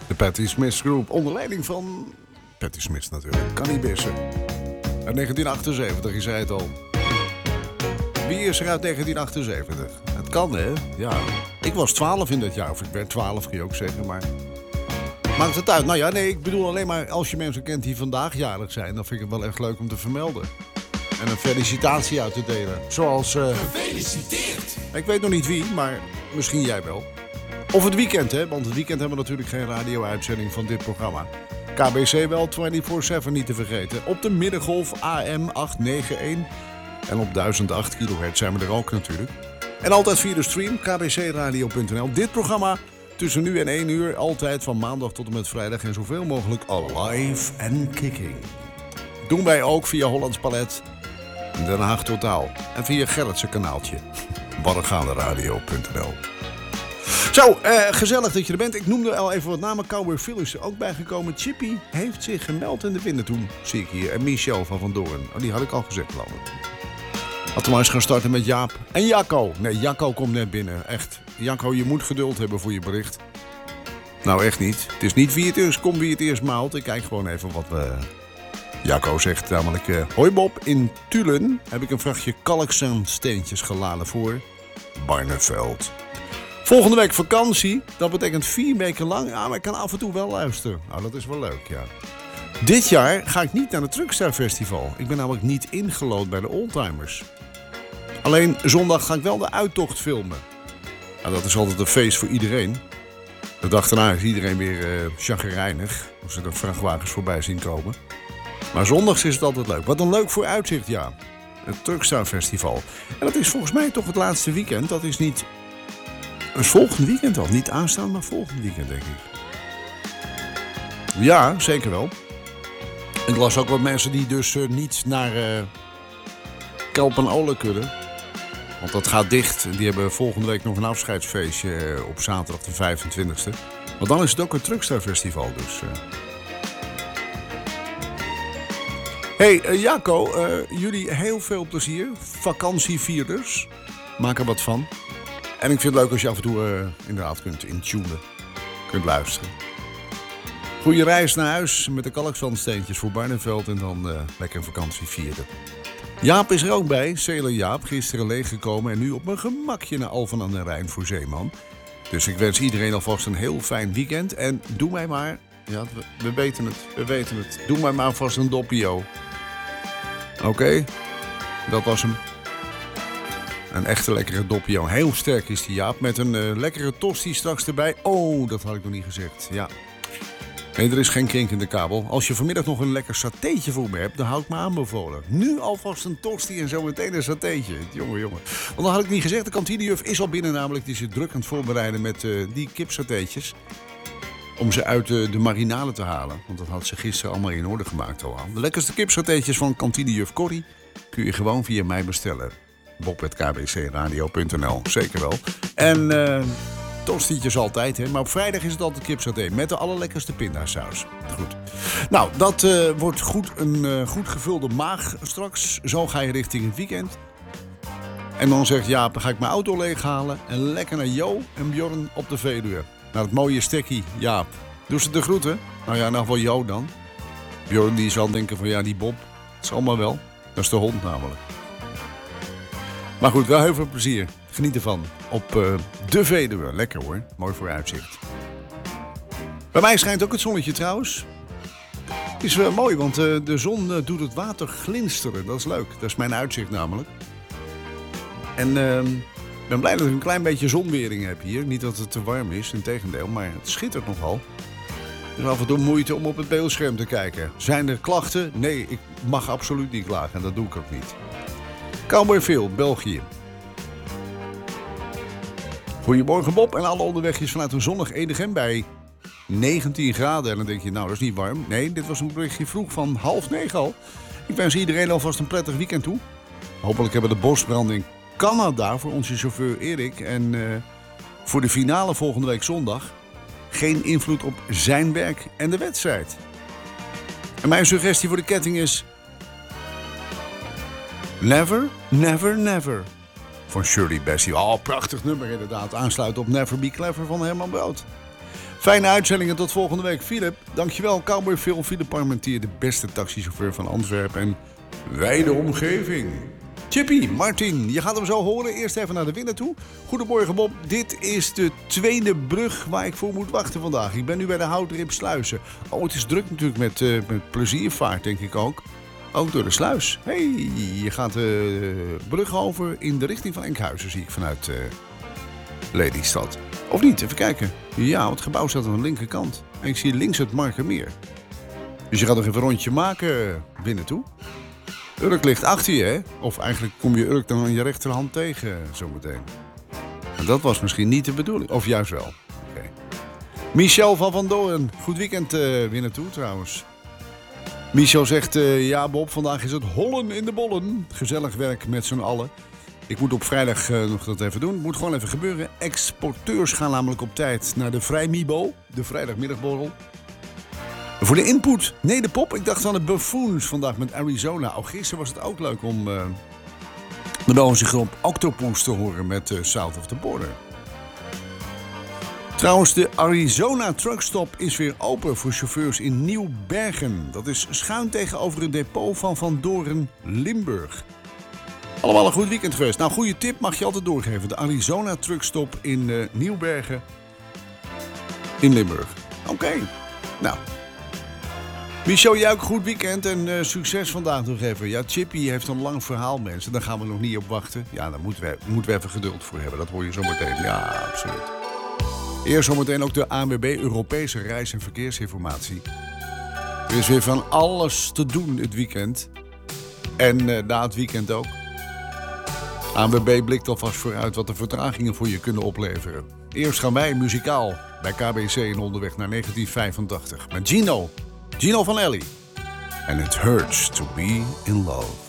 De Patti Smith Group, onder leiding van Patti Smith natuurlijk. Connie Bissen. Uit 1978, je zei het al. Wie is er uit 1978? Het kan, hè? Ja. Ik was 12 in dat jaar, of ik werd 12, kun je ook zeggen, maar... Maakt het uit? Nou ja, nee, ik bedoel alleen maar als je mensen kent die vandaag jarig zijn, dan vind ik het wel echt leuk om te vermelden. En een felicitatie uit te delen. Zoals... Gefeliciteerd! Ik weet nog niet wie, maar misschien jij wel. Of het weekend, hè? Want het weekend hebben we natuurlijk geen radio-uitzending van dit programma. KBC wel, 24/7 niet te vergeten. Op de middengolf AM 891. En op 1008 kilohertz zijn we er ook natuurlijk. En altijd via de stream, kbcradio.nl. Dit programma tussen nu en 1 uur. Altijd van maandag tot en met vrijdag. En zoveel mogelijk alive en kicking. Doen wij ook via Hollands Palet. Den Haag Totaal. En via Gerritse kanaaltje. Barregaanderadio.nl. Zo, gezellig dat je er bent. Ik noemde al even wat namen. Cowboy Phil is er ook bijgekomen. Chippy heeft zich gemeld in de Wintertoen, zie ik hier. En Michel van Van Doorn. Oh, die had ik al gezegd, geloof ik. Laten we maar eens gaan starten met Jaap. En Jacco. Nee, Jacco komt net binnen. Echt. Jacco, je moet geduld hebben voor je bericht. Nou, echt niet. Het is niet wie het is, kom wie het eerst maalt. Ik kijk gewoon even wat we... Jacco zegt namelijk... Hoi Bob, in Tulen heb ik een vrachtje kalksteensteentjes geladen voor Barneveld. Volgende week vakantie. Dat betekent 4 weken lang. Ja, maar ik kan af en toe wel luisteren. Nou, dat is wel leuk, ja. Dit jaar ga ik niet naar het Truckstar Festival. Ik ben namelijk niet ingelood bij de Oldtimers. Alleen zondag ga ik wel de uittocht filmen. Nou, dat is altijd een feest voor iedereen. De dag daarna is iedereen weer chagrijnig. Als ze de vrachtwagens voorbij zien komen. Maar zondags is het altijd leuk. Wat een leuk vooruitzicht, ja. Het Truckstar Festival. En dat is volgens mij toch het laatste weekend. Dat is niet... Dat is volgend weekend al. Niet aanstaan, maar volgend weekend, denk ik. Ja, zeker wel. Ik las ook wat mensen die dus niet naar Kelp en Ole kunnen. Want dat gaat dicht. Die hebben volgende week nog een afscheidsfeestje op zaterdag de 25e. Want dan is het ook een Truckstar Festival, dus... Hey, Jacco, jullie heel veel plezier. Vakantievierders. Maak er wat van. En ik vind het leuk als je af en toe inderdaad kunt intunen. Kunt luisteren. Goeie reis naar huis met de kalksteensteentjes voor Barneveld en dan lekker vakantie vieren. Jaap is er ook bij, Sailor Jaap, gisteren leeggekomen en nu op mijn gemakje naar Alphen aan den Rijn voor Zeeman. Dus ik wens iedereen alvast een heel fijn weekend en doe mij maar, ja, we weten het, doe mij maar vast een doppio. Oké, dat was hem. Een echte lekkere doppio, heel sterk is die Jaap, met een lekkere tosti straks erbij. Oh, dat had ik nog niet gezegd, ja. Nee, er is geen kink in de kabel. Als je vanmiddag nog een lekker satéetje voor me hebt, dan hou ik me aanbevolen. Nu alvast een tosti en zo meteen een satéetje. Jongen. Want dat had ik niet gezegd. De kantinejuf is al binnen namelijk. Die zit druk aan het voorbereiden met die kipsatéetjes. Om ze uit de marinade te halen. Want dat had ze gisteren allemaal in orde gemaakt al aan. De lekkerste kipsatéetjes van kantinejuf Corrie kun je gewoon via mij bestellen. bob@kbcradio.nl. Zeker wel. En... tostietjes altijd, hè? Maar op vrijdag is het altijd kipsaté met de allerlekkerste pindasaus. Goed. Nou, dat wordt goed, een goed gevulde maag straks. Zo ga je richting het weekend. En dan zegt Jaap, dan ga ik mijn auto leeghalen en lekker naar Jo en Bjorn op de Veluwe. Naar het mooie stekkie, Jaap. Doe ze de groeten? Nou ja, nou wel Jo dan. Bjorn die zal denken van ja, die Bob, het zal maar wel. Dat is de hond namelijk. Maar goed, wel heel veel plezier. Geniet ervan. Op de Veluwe. Lekker hoor. Mooi vooruitzicht. Bij mij schijnt ook het zonnetje trouwens. Het is mooi, want de zon doet het water glinsteren. Dat is leuk. Dat is mijn uitzicht namelijk. En ik ben blij dat ik een klein beetje zonwering heb hier. Niet dat het te warm is, integendeel. Maar het schittert nogal. Dus af en toe moeite om op het beeldscherm te kijken. Zijn er klachten? Nee, ik mag absoluut niet klagen. En dat doe ik ook niet. Cowboy Phil, België. Goedemorgen Bob en alle onderwegjes vanuit een zonnig Edegem bij 19 graden. En dan denk je, nou dat is niet warm. Nee, dit was een berichtje vroeg van 8:30 al. Ik wens iedereen alvast een prettig weekend toe. Hopelijk hebben de bosbranden in Canada voor onze chauffeur Erik. En voor de finale volgende week zondag geen invloed op zijn werk en de wedstrijd. En mijn suggestie voor de ketting is... Never, never, never. Van Shirley Bassey. Oh, prachtig nummer inderdaad. Aansluiten op Never Be Clever van Herman Brood. Fijne uitzendingen, tot volgende week. Philip, dankjewel. Cowboy Phil, Philip Parmentier, de beste taxichauffeur van Antwerpen en wijde omgeving. Chippy, Martin, je gaat hem zo horen. Eerst even naar de winnaar toe. Goedemorgen Bob, dit is de tweede brug waar ik voor moet wachten vandaag. Ik ben nu bij de Houdrip Sluizen. Oh, het is druk natuurlijk met pleziervaart, denk ik ook. Ook door de sluis. Hey, je gaat de brug over in de richting van Enkhuizen, zie ik vanuit Lelystad. Of niet? Even kijken. Ja, het gebouw staat aan de linkerkant. En ik zie links het Markermeer. Dus je gaat nog even een rondje maken binnen toe. Urk ligt achter je, hè? Of eigenlijk kom je Urk dan aan je rechterhand tegen zometeen. En dat was misschien niet de bedoeling. Of juist wel. Okay. Michel van Doorn. Goed weekend weer naartoe trouwens. Michel zegt, ja Bob, vandaag is het hollen in de bollen. Gezellig werk met z'n allen. Ik moet op vrijdag nog dat even doen. Het moet gewoon even gebeuren. Exporteurs gaan namelijk op tijd naar de Vrijmibo. De vrijdagmiddagborrel. Voor de input, nee de pop. Ik dacht aan de Buffoons vandaag met Arizona. Gisteren was het ook leuk om de Belgische groep Octopus te horen met South of the Border. Trouwens, de Arizona Truckstop is weer open voor chauffeurs in Nieuwbergen. Dat is schuin tegenover het depot van Van Doren, Limburg. Allemaal een goed weekend geweest. Nou, goede tip mag je altijd doorgeven. De Arizona Truckstop in Nieuwbergen in Limburg. Oké. Nou. Michel, jij ook een goed weekend en succes vandaag nog even. Ja, Chippy heeft een lang verhaal, mensen. Daar gaan we nog niet op wachten. Ja, daar moeten we even geduld voor hebben. Dat hoor je zo meteen. Ja, absoluut. Eerst zometeen ook de ANWB Europese reis- en verkeersinformatie. Er is weer van alles te doen dit weekend. En na het weekend ook. ANWB blikt alvast vooruit wat de vertragingen voor je kunnen opleveren. Eerst gaan wij muzikaal bij KBC in onderweg naar 1985. Met Gino van Ellie. And it hurts to be in love.